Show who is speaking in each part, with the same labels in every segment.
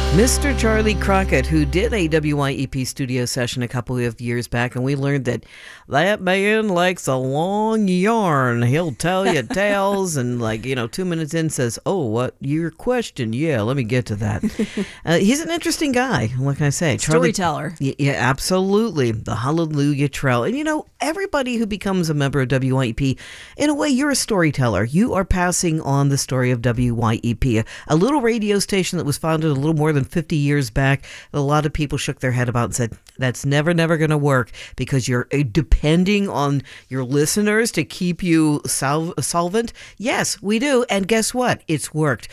Speaker 1: Mr. Charlie Crockett, who did a WYEP studio session a couple of years back, and we learned that man likes a long yarn. He'll tell you tales and 2 minutes in says, oh, what, your question? Yeah, let me get to that. He's an interesting guy, what can I say?
Speaker 2: Storyteller.
Speaker 1: Yeah, absolutely. The Hallelujah Trail. And everybody who becomes a member of WYEP, in a way, you're a storyteller. You are passing on the story of WYEP, a little radio station that was founded a little more than 50 years back. A lot of people shook their head about and said, that's never going to work because you're depending on your listeners to keep you solvent. Yes, we do. And guess what? It's worked.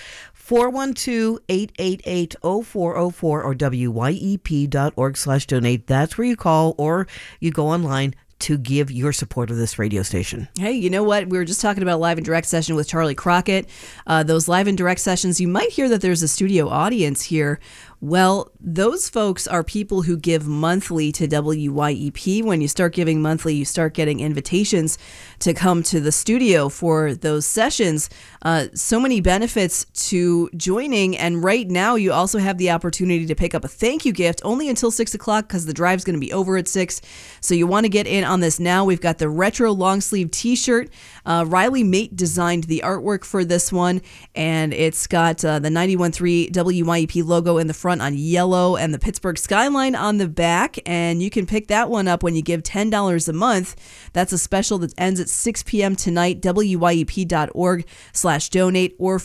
Speaker 1: 412-888-0404 or wyep.org/donate. That's where you call or you go online to give your support of this radio station.
Speaker 2: Hey, you know what? We were just talking about a live and direct session with Charlie Crockett. Those live and direct sessions, you might hear that there's a studio audience here. Well, those folks are people who give monthly to WYEP. When you start giving monthly, you start getting invitations to come to the studio for those sessions. So many benefits to joining. And right now, you also have the opportunity to pick up a thank you gift only until 6 o'clock because the drive's going to be over at 6. So you want to get in on this now. We've got the retro long sleeve t-shirt. Riley Mate designed the artwork for this one, and it's got the 91.3 WYEP logo in the front on yellow and the Pittsburgh skyline on the back, and you can pick that one up when you give $10 a month. That's a special that ends at 6 p.m. tonight, wyep.org/donate or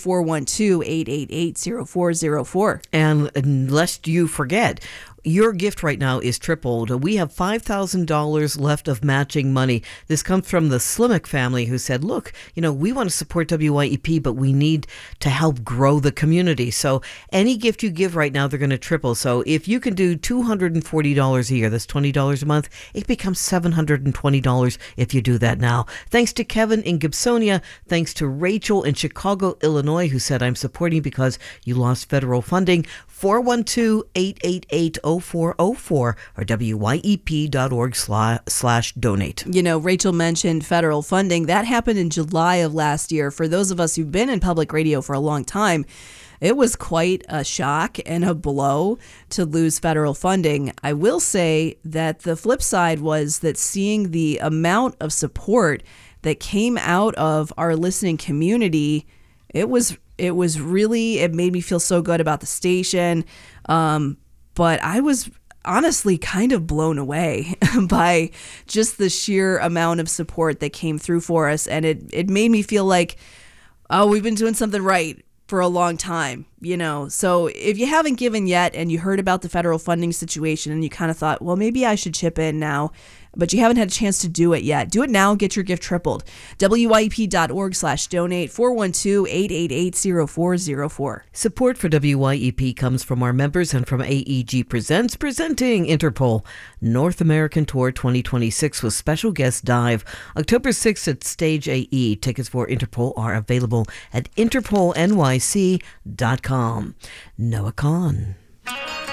Speaker 2: 412-888-0404.
Speaker 1: And lest you forget, your gift right now is tripled. We have $5,000 left of matching money. This comes from the Slimmick family who said, look, we want to support WYEP, but we need to help grow the community. So any gift you give right now, they're going to triple. So if you can do $240 a year, that's $20 a month, it becomes $720 if you do that now. Thanks to Kevin in Gibsonia. Thanks to Rachel in Chicago, Illinois, who said, I'm supporting because you lost federal funding. 412-888-0404 or wyep.org/donate.
Speaker 2: Rachel mentioned federal funding. That happened in July of last year. For those of us who've been in public radio for a long time, it was quite a shock and a blow to lose federal funding. I will say that the flip side was that seeing the amount of support that came out of our listening community, it made me feel so good about the station. But I was honestly kind of blown away by just the sheer amount of support that came through for us. And it made me feel like, oh, we've been doing something right for a long time, So if you haven't given yet and you heard about the federal funding situation and you kind of thought, well, maybe I should chip in now, but you haven't had a chance to do it yet, do it now. Get your gift tripled. wyep.org/donate, 412-888-0404.
Speaker 1: Support for WYEP comes from our members and from AEG Presents, presenting Interpol North American Tour 2026 with special guest Dive. October 6th at Stage AE. Tickets for Interpol are available at interpolnyc.com. Noah Kahn.